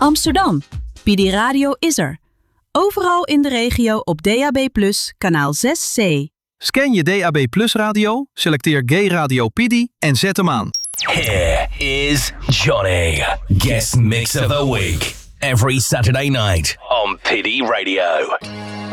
Amsterdam. PD Radio is er. Overal in de regio op DAB+, kanaal 6C. Scan je DAB Plus radio, selecteer Gay Radio PD en zet hem aan. Here is Johnny, guest mix of the week. Every Saturday night on PD Radio.